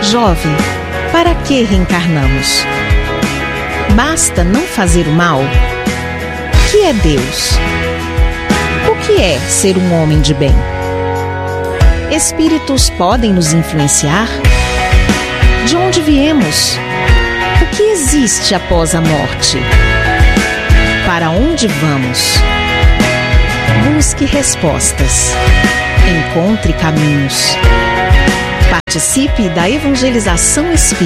Jovem, para que reencarnamos? Basta não fazer o mal? O que é Deus? O que é ser um homem de bem? Espíritos podem nos influenciar? De onde viemos? O que existe após a morte? Para onde vamos? Busque respostas. Encontre caminhos. Participe da evangelização espírita.